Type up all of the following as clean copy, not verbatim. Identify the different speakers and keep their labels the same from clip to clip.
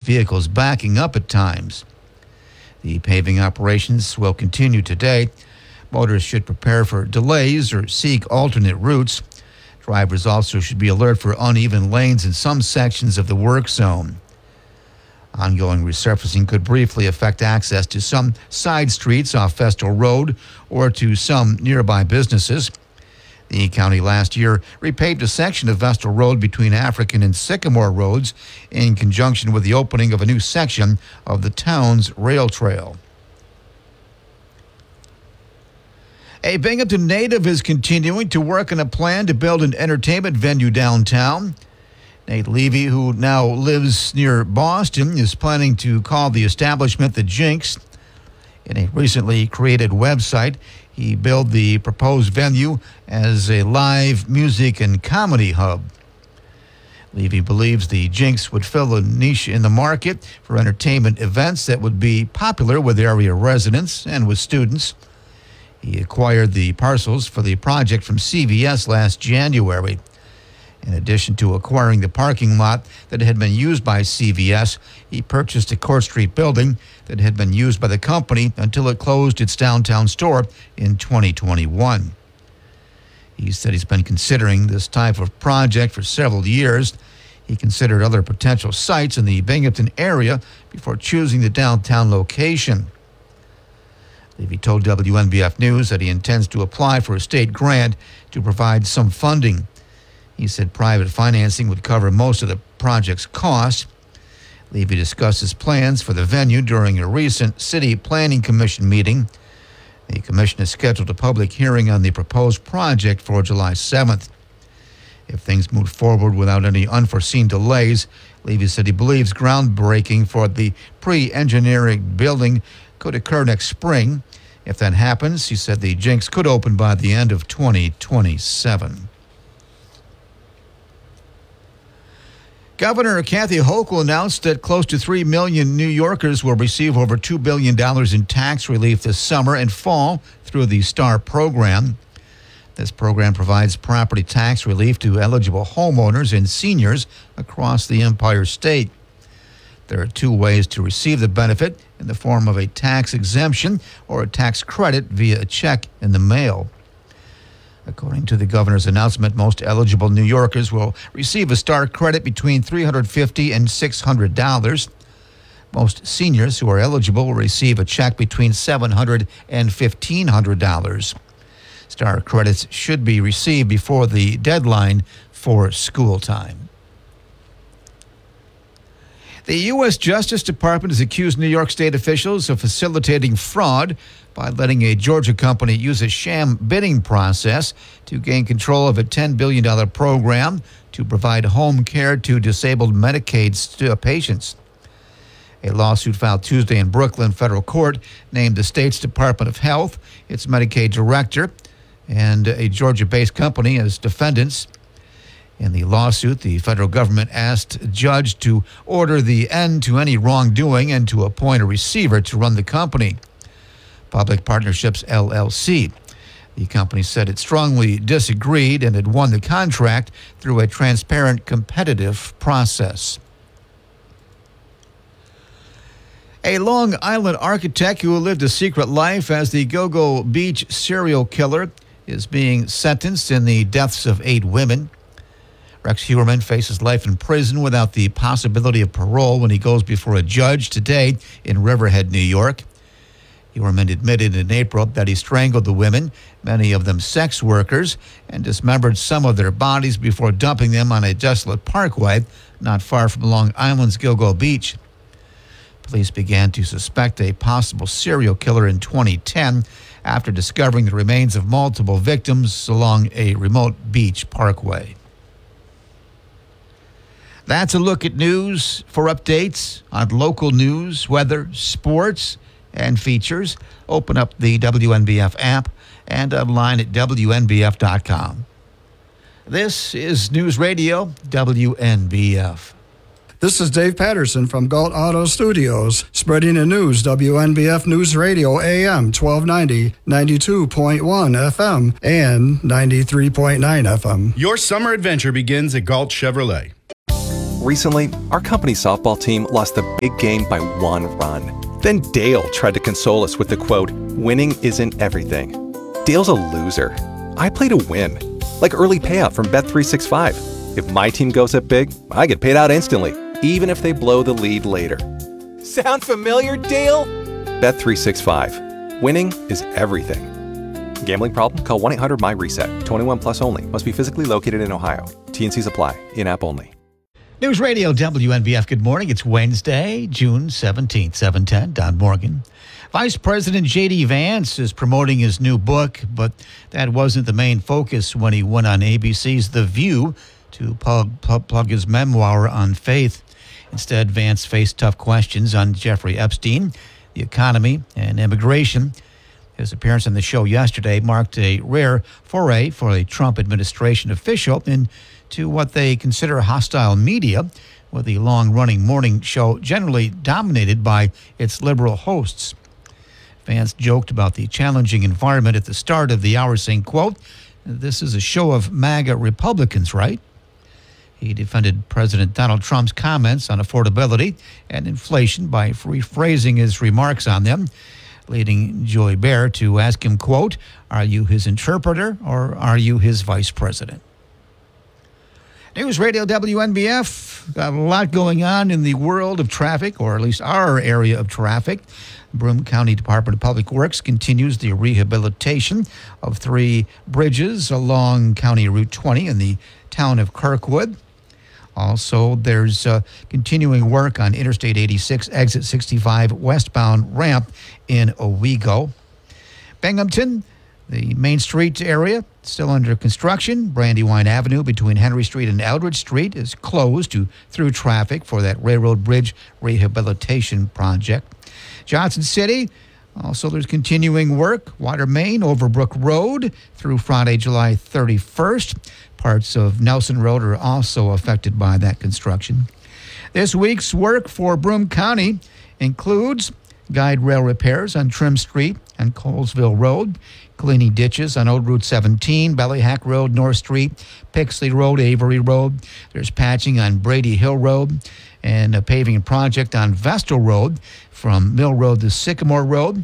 Speaker 1: vehicles backing up at times. The paving operations will continue today. Motorists should prepare for delays or seek alternate routes. Drivers also should be alert for uneven lanes in some sections of the work zone. Ongoing resurfacing could briefly affect access to some side streets off Vestal Road or to some nearby businesses. The county last year repaved a section of Vestal Road between African and Sycamore Roads in conjunction with the opening of a new section of the town's rail trail. A Binghamton native is continuing to work on a plan to build an entertainment venue downtown. Nate Levy, who now lives near Boston, is planning to call the establishment the Jinx. In a recently created website, he billed the proposed venue as a live music and comedy hub. Levy believes the Jinx would fill a niche in the market for entertainment events that would be popular with area residents and with students. He acquired the parcels for the project from CVS last January. In addition to acquiring the parking lot that had been used by CVS, he purchased a Court Street building that had been used by the company until it closed its downtown store in 2021. He said he's been considering this type of project for several years. He considered other potential sites in the Binghamton area before choosing the downtown location. Levy told WNBF News that he intends to apply for a state grant to provide some funding. He said private financing would cover most of the project's costs. Levy discussed his plans for the venue during a recent City Planning Commission meeting. The commission has scheduled a public hearing on the proposed project for July 7th. If things move forward without any unforeseen delays, Levy said he believes groundbreaking for the pre-engineering building could occur next spring. If that happens, he said the Jinx could open by the end of 2027. Governor Kathy Hochul announced that close to 3 million New Yorkers will receive over $2 billion in tax relief this summer and fall through the STAR program. This program provides property tax relief to eligible homeowners and seniors across the Empire State. There are two ways to receive the benefit, in the form of a tax exemption or a tax credit via a check in the mail. According to the governor's announcement, most eligible New Yorkers will receive a STAR credit between $350 and $600. Most seniors who are eligible will receive a check between $700 and $1,500. STAR credits should be received before the deadline for school time. The U.S. Justice Department has accused New York State officials of facilitating fraud by letting a Georgia company use a sham bidding process to gain control of a $10 billion program to provide home care to disabled Medicaid patients. A lawsuit filed Tuesday in Brooklyn federal court named the state's Department of Health, its Medicaid director, and a Georgia-based company as defendants. In the lawsuit, the federal government asked a judge to order the end to any wrongdoing and to appoint a receiver to run the company, Public Partnerships, LLC. The company said it strongly disagreed and had won the contract through a transparent, competitive process. A Long Island architect who lived a secret life as the Go-Go Beach serial killer is being sentenced in the deaths of 8 women. Rex Heuermann faces life in prison without the possibility of parole when he goes before a judge today in Riverhead, New York. Heuermann admitted in April that he strangled the women, many of them sex workers, and dismembered some of their bodies before dumping them on a desolate parkway not far from Long Island's Go-Go Beach. Police began to suspect a possible serial killer in 2010 after discovering the remains of multiple victims along a remote beach parkway. That's a look at news. For updates on local news, weather, sports, and features, open up the WNBF app and online at WNBF.com. This is News Radio, WNBF.
Speaker 2: This is Dave Patterson from Galt Auto Studios, spreading the news, WNBF News Radio, AM 1290, 92.1 FM, and 93.9 FM.
Speaker 3: Your summer adventure begins at Galt Chevrolet. Recently, our company's softball team lost the big game by 1 run. Then Dale tried to console us with the quote, "Winning isn't everything." Dale's a loser. I play to win. Like early payout from Bet365. If my team goes up big, I get paid out instantly, even if they blow the lead later. Sound familiar, Dale? Bet365. Winning is everything. Gambling problem? Call 1-800-MY-RESET. 21 plus only. Must be physically located in Ohio. T&Cs apply. In-app only.
Speaker 1: News Radio WNBF, good morning. It's Wednesday, June 17th, 7:10. Don Morgan. Vice President J.D. Vance is promoting his new book, but that wasn't the main focus when he went on ABC's The View to plug his memoir on faith. Instead, Vance faced tough questions on Jeffrey Epstein, the economy, and immigration. His appearance on the show yesterday marked a rare foray for a Trump administration official into what they consider hostile media, with the long-running morning show generally dominated by its liberal hosts. Vance joked about the challenging environment at the start of the hour, saying, quote, "This is a show of MAGA Republicans, right?" He defended President Donald Trump's comments on affordability and inflation by rephrasing his remarks on them, leading Joy Bear to ask him, quote, "Are you his interpreter or are you his vice president?" News Radio WNBF, got a lot going on in the world of traffic, or at least our area of traffic. Broome County Department of Public Works continues the rehabilitation of 3 bridges along County Route 20 in the town of Kirkwood. Also, there's continuing work on Interstate 86, Exit 65 westbound ramp in Owego. Binghamton, the Main Street area, still under construction. Brandywine Avenue between Henry Street and Eldridge Street is closed to through traffic for that railroad bridge rehabilitation project. Johnson City, also there's continuing work. Water main over Brook Road through Friday, July 31st. Parts of Nelson Road are also affected by that construction. This week's work for Broome County includes guide rail repairs on Trim Street and Colesville Road, cleaning ditches on Old Route 17, Bellyhack Road, North Street, Pixley Road, Avery Road. There's patching on Brady Hill Road and a paving project on Vestal Road from Mill Road to Sycamore Road.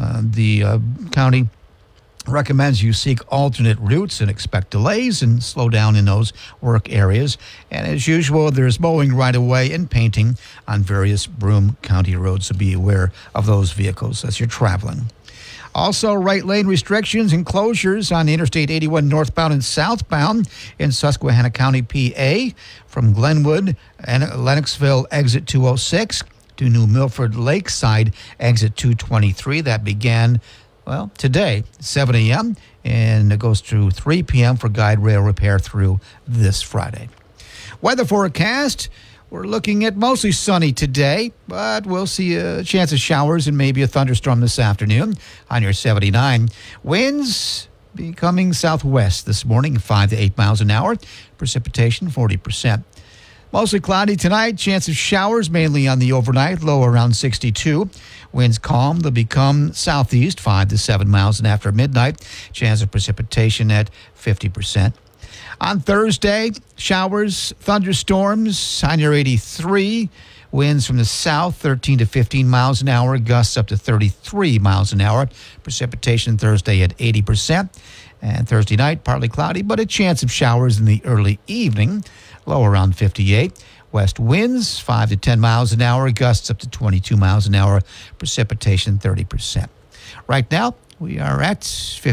Speaker 1: The county recommends you seek alternate routes and expect delays and slow down in those work areas. And as usual, there's mowing right away and painting on various Broome County roads, so be aware of those vehicles as you're traveling. Also, right lane restrictions and closures on Interstate 81 northbound and southbound in Susquehanna County, PA, from Glenwood and Lennoxville exit 206 to New Milford Lakeside exit 223. That began today, 7 a.m., and it goes through 3 p.m. for guide rail repair through this Friday. Weather forecast, we're looking at mostly sunny today, but we'll see a chance of showers and maybe a thunderstorm this afternoon on your 79. Winds becoming southwest this morning, 5 to 8 miles an hour. Precipitation, 40%. Mostly cloudy tonight, chance of showers mainly on the overnight, low around 62. Winds calm, they'll become southeast, 5 to 7 miles, and after midnight, chance of precipitation at 50%. On Thursday, showers, thunderstorms on your 83. Winds from the south, 13 to 15 miles an hour, gusts up to 33 miles an hour. Precipitation Thursday at 80%. And Thursday night, partly cloudy, but a chance of showers in the early evening, low around 58. West winds, 5 to 10 miles an hour, gusts up to 22 miles an hour, precipitation 30%. Right now, we are at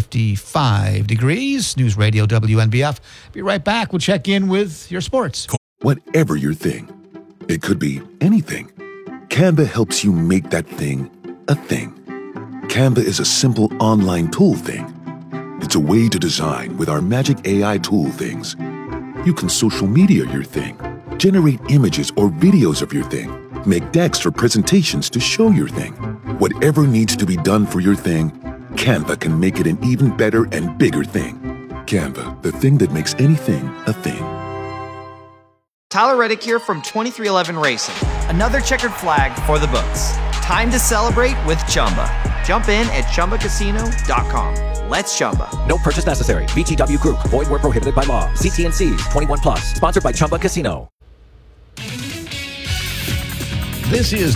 Speaker 1: 55 degrees. News Radio WNBF. Be right back. We'll check in with your sports.
Speaker 4: Whatever your thing, it could be anything. Canva helps you make that thing a thing. Canva is a simple online tool thing. It's a way to design with our magic AI tool things. You can social media your thing, generate images or videos of your thing, make decks or presentations to show your thing. Whatever needs to be done for your thing, Canva can make it an even better and bigger thing. Canva, the thing that makes anything a thing.
Speaker 5: Tyler Reddick here from 2311 Racing. Another checkered flag for the books. Time to celebrate with Chumba. Jump in at ChumbaCasino.com. Let's Chumba.
Speaker 6: No purchase necessary. VGW Group. Void where prohibited by law. See T&Cs. 21 plus. Sponsored by Chumba Casino.
Speaker 1: This is